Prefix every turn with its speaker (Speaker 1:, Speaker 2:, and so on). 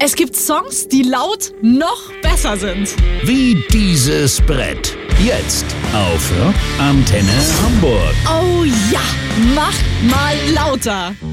Speaker 1: Es gibt Songs, die laut noch besser sind.
Speaker 2: Wie dieses Brett. Jetzt auf Rockantenne Hamburg.
Speaker 1: Oh ja, macht mal lauter.